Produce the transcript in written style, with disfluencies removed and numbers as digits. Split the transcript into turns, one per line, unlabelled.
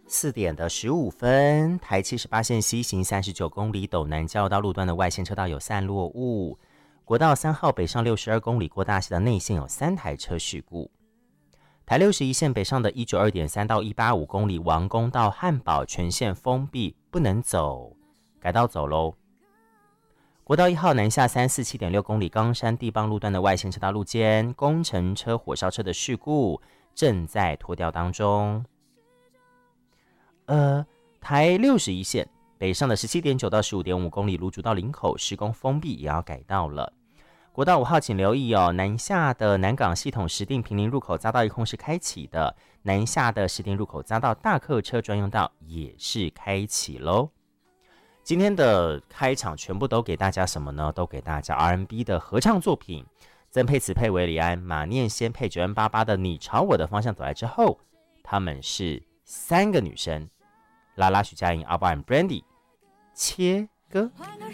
4点的15分，台78线西行39公里斗南交道路段的外线车道有散落物，国道3号北上62公里过大溪的内线有3台车事故。台61线北上的192.3到185公里王公到汉堡全线封闭，不能走，改道走喽。国道1号南下347.6公里冈山地邦路段的外线车道路肩工程车火烧车的事故正在拖吊当中。台61线北上的17.9到15.5公里芦竹到林口施工封闭，也要改道了。国道5号请留意哦，南下的南港系统石碇坪林入口匝道一空是开启的，南下的石碇入口匝道大客车专用道也是开启咯。今天的开场全部都给大家什么呢？都给大家 R&B 的合唱作品，曾沛慈配韦礼安，马念先配9N88的你朝我的方向走来之后，他们是3个女生，拉拉、许佳莹、阿宝和 Brandy 切歌。